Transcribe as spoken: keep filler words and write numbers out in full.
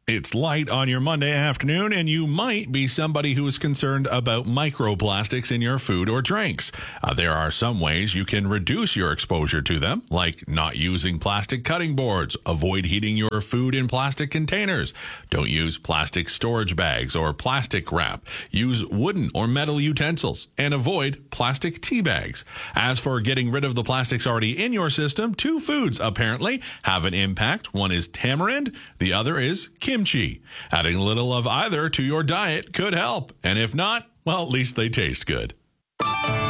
It's light on your Monday afternoon, and you might be somebody who is concerned about microplastics in your food or drinks. Uh, there are some ways you can reduce your exposure to them, like not using plastic cutting boards, avoid heating your food in plastic containers, don't use plastic storage bags or plastic wrap, use wooden or metal utensils, and avoid plastic tea bags. As for getting rid of the plastics already in your system, two foods apparently have an impact. One is tamarind, the other is kimchi. Kimchi. Adding a little of either to your diet could help. And if not, well, at least they taste good.